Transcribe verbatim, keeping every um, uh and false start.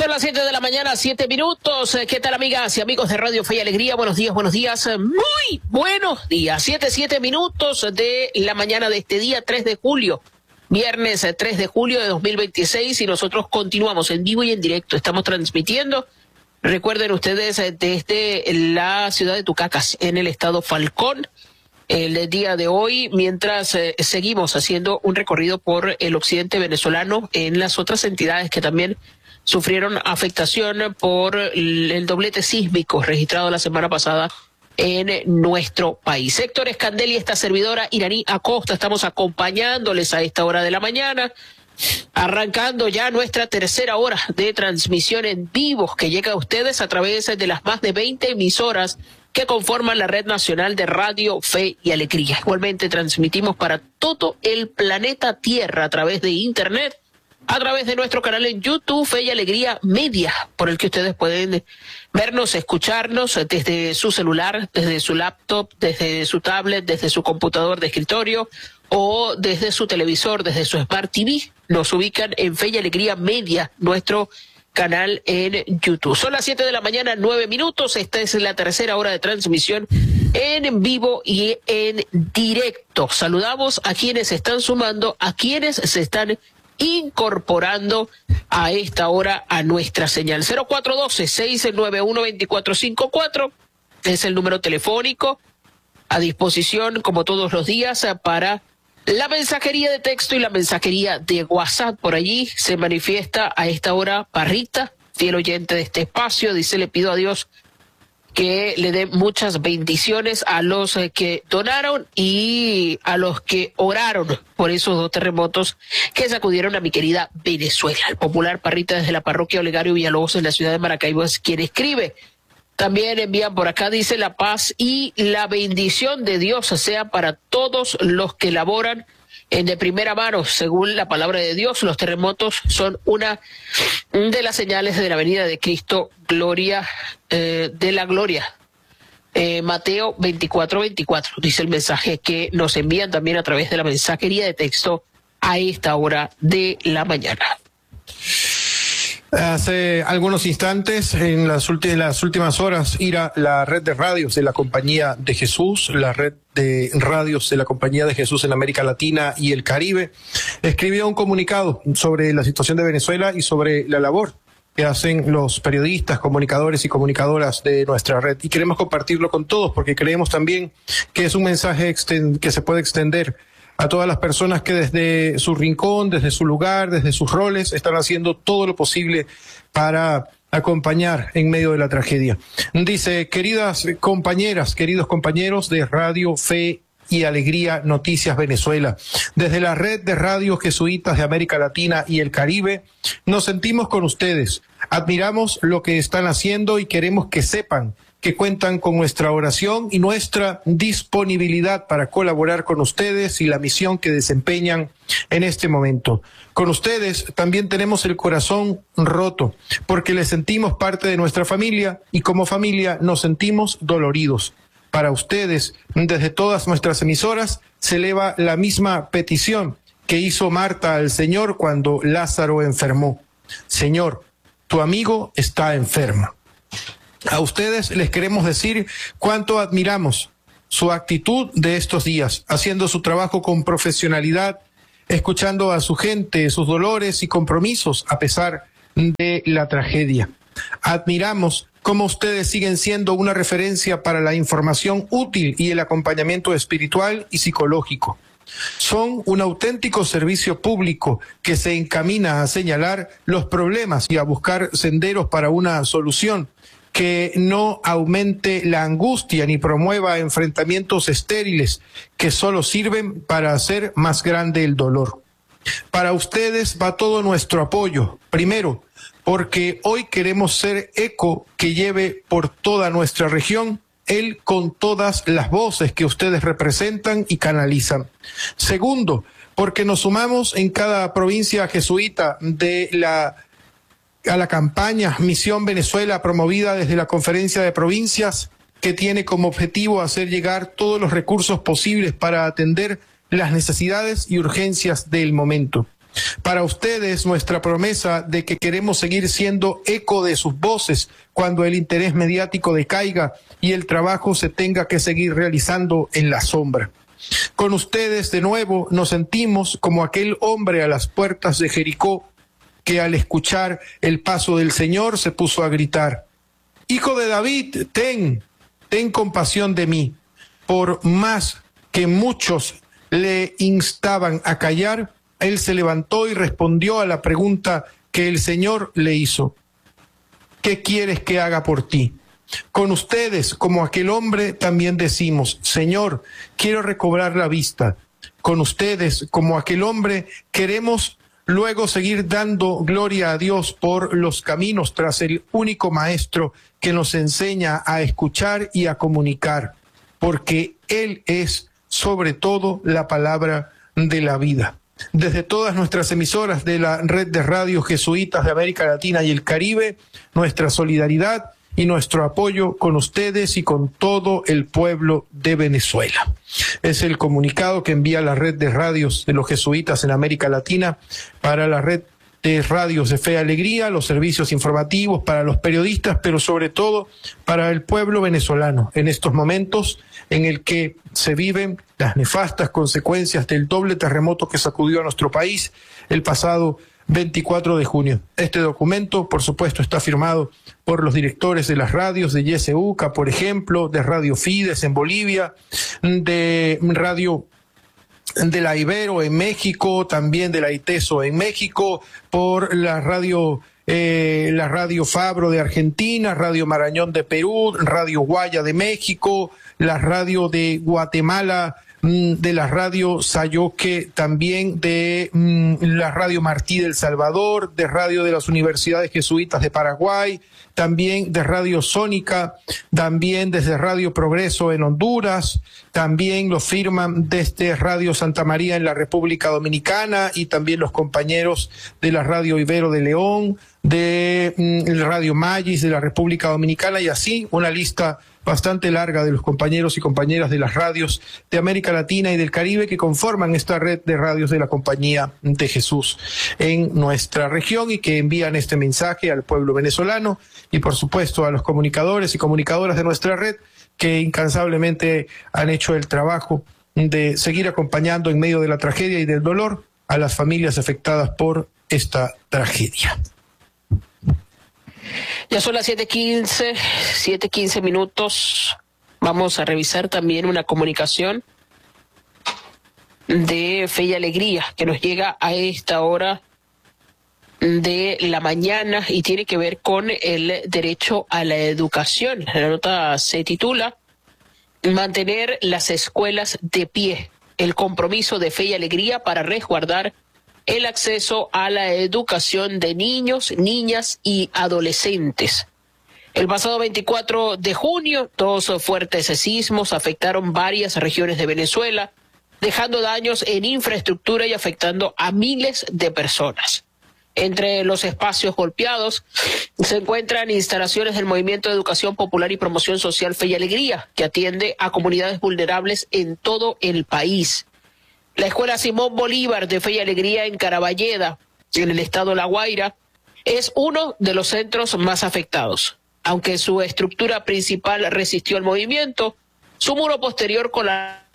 Son las siete de la mañana, siete minutos. ¿Qué tal, amigas y amigos de Radio Fe y Alegría? Buenos días, buenos días, muy buenos días. Siete, siete minutos de la mañana de este día, tres de julio. Viernes tres de julio de dos mil veintiséis, y nosotros continuamos en vivo y en directo. Estamos transmitiendo, recuerden ustedes, desde la ciudad de Tucacas, en el estado Falcón, el día de hoy, mientras eh, seguimos haciendo un recorrido por el occidente venezolano en las otras entidades que también sufrieron afectación por el doblete sísmico registrado la semana pasada en nuestro país. Héctor Escandel y esta servidora Iraní Acosta estamos acompañándoles a esta hora de la mañana, arrancando ya nuestra tercera hora de transmisión en vivo que llega a ustedes a través de las más de veinte emisoras que conforman la Red Nacional de Radio Fe y Alegría. Igualmente transmitimos para todo el planeta Tierra a través de Internet, a través de nuestro canal en YouTube, Fe y Alegría Media, por el que ustedes pueden vernos, escucharnos desde su celular, desde su laptop, desde su tablet, desde su computador de escritorio o desde su televisor, desde su Smart T V. Nos ubican en Fe y Alegría Media, nuestro canal en YouTube. Son las siete de la mañana, nueve minutos. Esta es la tercera hora de transmisión en vivo y en directo. Saludamos a quienes se están sumando, a quienes se están incorporando a esta hora a nuestra señal. Cero cuatro uno dos, seis nueve uno, dos cuatro cinco cuatro es el número telefónico a disposición, como todos los días, para la mensajería de texto y la mensajería de WhatsApp. Por allí se manifiesta a esta hora Parrita, fiel oyente de este espacio. Dice: le pido a Dios que le dé muchas bendiciones a los eh, que donaron y a los que oraron por esos dos terremotos que sacudieron a mi querida Venezuela. El popular Parrita desde la parroquia Olegario Villalobos en la ciudad de Maracaibo es quien escribe. También envían por acá, dice: la paz y la bendición de Dios sea para todos los que laboran en de primera mano. Según la palabra de Dios, los terremotos son una de las señales de la venida de Cristo, gloria eh, de la gloria. Eh, Mateo veinticuatro, veinticuatro, dice el mensaje que nos envían también a través de la mensajería de texto a esta hora de la mañana. Hace algunos instantes, en las, en las últimas horas, Ira, la red de radios de la Compañía de Jesús, la red de radios de la Compañía de Jesús en América Latina y el Caribe, escribió un comunicado sobre la situación de Venezuela y sobre la labor que hacen los periodistas, comunicadores y comunicadoras de nuestra red. Y queremos compartirlo con todos porque creemos también que es un mensaje que se puede extender a todas las personas que desde su rincón, desde su lugar, desde sus roles, están haciendo todo lo posible para acompañar en medio de la tragedia. Dice: queridas compañeras, queridos compañeros de Radio Fe y Alegría Noticias Venezuela, desde la red de radios jesuitas de América Latina y el Caribe, nos sentimos con ustedes, admiramos lo que están haciendo y queremos que sepan que cuentan con nuestra oración y nuestra disponibilidad para colaborar con ustedes y la misión que desempeñan en este momento. Con ustedes también tenemos el corazón roto, porque les sentimos parte de nuestra familia y como familia nos sentimos doloridos. Para ustedes, desde todas nuestras emisoras, se eleva la misma petición que hizo Marta al Señor cuando Lázaro enfermó. Señor, tu amigo está enfermo. A ustedes les queremos decir cuánto admiramos su actitud de estos días, haciendo su trabajo con profesionalidad, escuchando a su gente, sus dolores y compromisos a pesar de la tragedia. Admiramos cómo ustedes siguen siendo una referencia para la información útil y el acompañamiento espiritual y psicológico. Son un auténtico servicio público que se encamina a señalar los problemas y a buscar senderos para una solución que no aumente la angustia ni promueva enfrentamientos estériles que solo sirven para hacer más grande el dolor. Para ustedes va todo nuestro apoyo. Primero, porque hoy queremos ser eco que lleve por toda nuestra región, él con todas las voces que ustedes representan y canalizan. Segundo, porque nos sumamos en cada provincia jesuita de la a la campaña Misión Venezuela, promovida desde la Conferencia de Provincias, que tiene como objetivo hacer llegar todos los recursos posibles para atender las necesidades y urgencias del momento. Para ustedes, nuestra promesa de que queremos seguir siendo eco de sus voces cuando el interés mediático decaiga y el trabajo se tenga que seguir realizando en la sombra. Con ustedes, de nuevo, nos sentimos como aquel hombre a las puertas de Jericó que al escuchar el paso del Señor se puso a gritar: Hijo de David, ten, ten compasión de mí. Por más que muchos le instaban a callar, él se levantó y respondió a la pregunta que el Señor le hizo: ¿qué quieres que haga por ti? Con ustedes, como aquel hombre, también decimos: Señor, quiero recobrar la vista. Con ustedes, como aquel hombre, queremos luego seguir dando gloria a Dios por los caminos tras el único maestro que nos enseña a escuchar y a comunicar, porque Él es, sobre todo, la palabra de la vida. Desde todas nuestras emisoras de la red de radios jesuitas de América Latina y el Caribe, nuestra solidaridad y nuestro apoyo con ustedes y con todo el pueblo de Venezuela. Es el comunicado que envía la red de radios de los jesuitas en América Latina para la red de radios de Fe y Alegría, los servicios informativos para los periodistas, pero sobre todo para el pueblo venezolano en estos momentos en el que se viven las nefastas consecuencias del doble terremoto que sacudió a nuestro país el pasado veinticuatro de junio. Este documento, por supuesto, está firmado por los directores de las radios de Y S U C A, por ejemplo, de Radio Fides en Bolivia, de Radio de la Ibero en México, también de la ITESO en México, por la radio eh, la Radio Fabro de Argentina, Radio Marañón de Perú, Radio Guaya de México, la radio de Guatemala, de la radio Sayoque, también de mm, la radio Martí del Salvador, de radio de las Universidades Jesuitas de Paraguay, también de Radio Sónica, también desde Radio Progreso en Honduras, también lo firman desde Radio Santa María en la República Dominicana y también los compañeros de la Radio Ibero de León, de mm, Radio Magis de la República Dominicana y así una lista bastante larga de los compañeros y compañeras de las radios de América Latina y del Caribe que conforman esta red de radios de la Compañía de Jesús en nuestra región y que envían este mensaje al pueblo venezolano y por supuesto a los comunicadores y comunicadoras de nuestra red que incansablemente han hecho el trabajo de seguir acompañando en medio de la tragedia y del dolor a las familias afectadas por esta tragedia. Ya son las siete quince, siete quince minutos. Vamos a revisar también una comunicación de Fe y Alegría que nos llega a esta hora de la mañana y tiene que ver con el derecho a la educación. La nota se titula Mantener las escuelas de pie, el compromiso de Fe y Alegría para resguardar el acceso a la educación de niños, niñas y adolescentes. El pasado veinticuatro de junio, dos fuertes sismos afectaron varias regiones de Venezuela, dejando daños en infraestructura y afectando a miles de personas. Entre los espacios golpeados se encuentran instalaciones del Movimiento de Educación Popular y Promoción Social Fe y Alegría, que atiende a comunidades vulnerables en todo el país. La Escuela Simón Bolívar de Fe y Alegría en Caraballeda, en el estado La Guaira, es uno de los centros más afectados. Aunque su estructura principal resistió el movimiento, su muro posterior con la